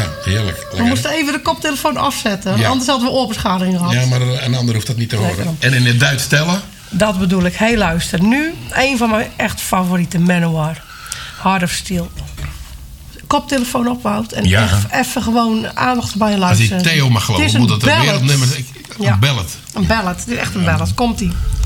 Ja, heerlijk. Lekker. We moesten even de koptelefoon afzetten. Ja. Anders hadden we oorbeschadiging gehad. Ja, maar een ander hoeft dat niet te horen. Nee, En in het Duits tellen? Dat bedoel ik. Heel luister. Nu, een van mijn echt favoriete Manowar. Heart of Steel. Koptelefoon opbouwt. En Ja. even gewoon aandacht erbij Als luisteren. ik Theo mag geloven, moet dat een wereldnummer zijn. Ja. Een ballad. Een ballad. Het is echt een ballad. Komt-ie.